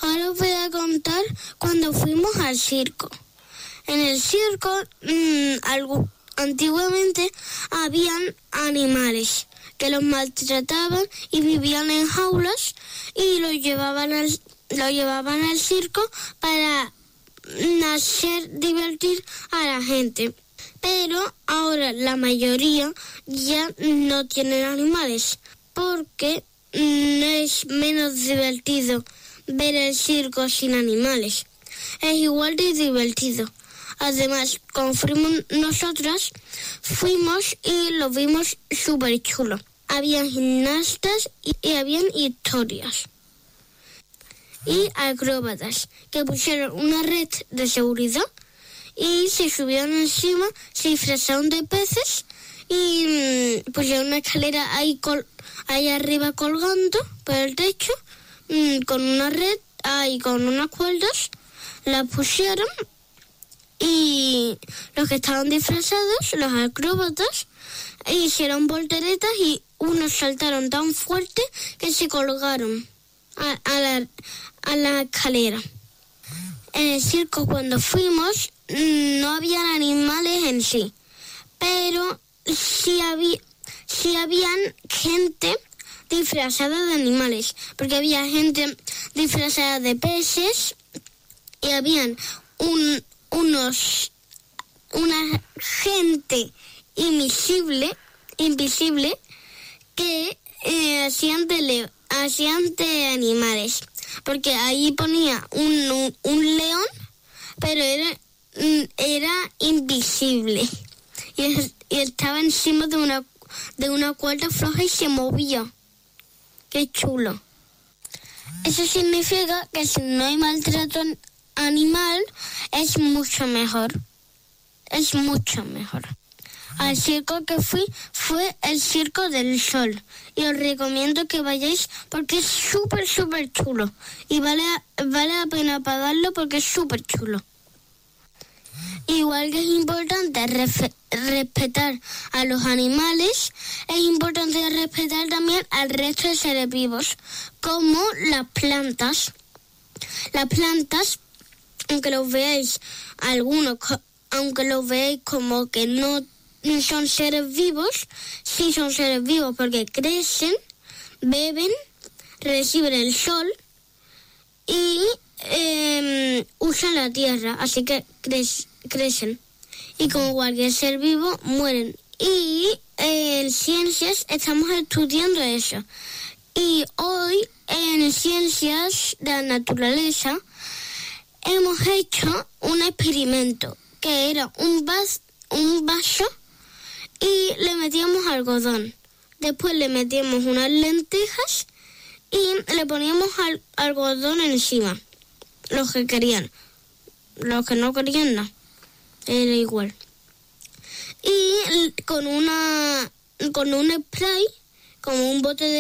Ahora os voy a contar cuando fuimos al circo. En el circo, antiguamente habían animales que los maltrataban y vivían en jaulas y los llevaban al circo para hacer divertir a la gente. Pero ahora la mayoría ya no tienen animales porque es menos divertido ver el circo sin animales. Es igual de divertido. Además, como fuimos nosotras, fuimos y lo vimos súper chulo. Habían gimnastas y habían historias. Y acróbatas que pusieron una red de seguridad y se subieron encima, se disfrazaron de peces y pusieron una escalera ahí arriba colgando por el techo con una red ahí con unas cuerdas, la pusieron y los que estaban disfrazados, los acróbatas, hicieron volteretas y unos saltaron tan fuerte que se colgaron a la escalera. En el circo cuando fuimos no habían animales en sí, pero sí habían gente disfrazada de animales, porque había gente disfrazada de peces y habían una gente invisible que hacían de animales, porque ahí ponía un león, pero era invisible y estaba encima de una cuerda floja y se movía. ¡Qué chulo! Eso significa que si no hay maltrato animal, es mucho mejor. Es mucho mejor. Al circo que fui fue el Circo del Sol. Y os recomiendo que vayáis porque es súper, súper chulo. Y vale la pena pagarlo porque es súper chulo. Igual que es importante respetar a los animales, es importante respetar también al resto de seres vivos, como las plantas. Las plantas, aunque los veáis como que no son seres vivos, sí son seres vivos porque crecen, beben, reciben el sol y usan la tierra, así que crecen. Y como cualquier ser vivo, mueren. Y en ciencias estamos estudiando eso. Y hoy en ciencias de la naturaleza hemos hecho un experimento que era un vaso y le metíamos algodón. Después le metíamos unas lentejas y le poníamos algodón encima. Los que querían. Los que no querían, no. Era igual. Y con un spray, como un bote de